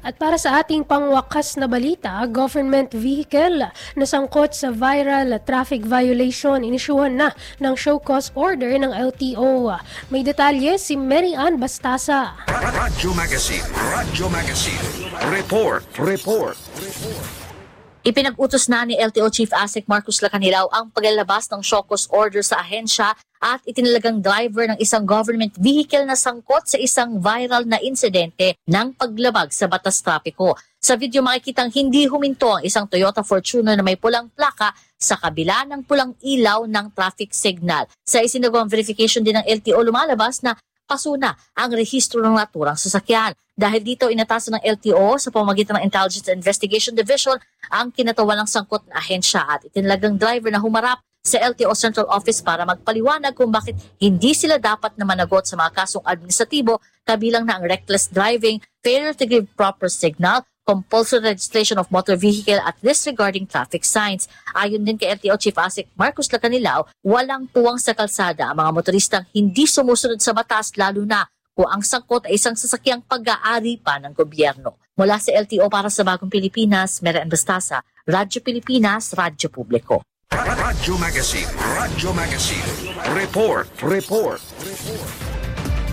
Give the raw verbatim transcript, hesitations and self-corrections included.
At para sa ating pangwakas na balita, government vehicle na sangkot sa viral traffic violation inisyuhan na ng show cause order ng L T O. May detalye si Mary Ann Bastasa. Radyo Magazine, Radyo Magazine. Report, report, report. Ipinag-utos na ni L T O Chief ASEC Marcos Lacanilao ang paglalabas ng show cause order sa ahensya at itinalagang driver ng isang government vehicle na sangkot sa isang viral na insidente ng paglabag sa batas trapiko. Sa video makikitang hindi huminto ang isang Toyota Fortuner na may pulang plaka sa kabila ng pulang ilaw ng traffic signal. Sa isinagawang verification din ng L T O, lumalabas na pasuna ang rehistro ng naturang sasakyan. Dahil dito, inatasan ng L T O sa pamamagitan ng Intelligence and Investigation Division ang kinatawan ng sangkot na ahensya at itinalagang driver na humarap sa L T O Central Office para magpaliwanag kung bakit hindi sila dapat na managot sa mga kasong administratibo kabilang na ang reckless driving, failure to give proper signal, compulsory registration of motor vehicle at disregarding traffic signs. Ayon din kay L T O Chief ASEC Marcos Lacanilao, walang puwang sa kalsada ang mga motoristang hindi sumusunod sa batas lalo na kung ang sangkot ay isang sasakyang pag-aari pa ng gobyerno. Mula sa L T O para sa Bagong Pilipinas, Mary Ann Bastasa, Radyo Pilipinas, Radyo Publiko. Radyo Magazine, Radyo Magazine. Report, report, report.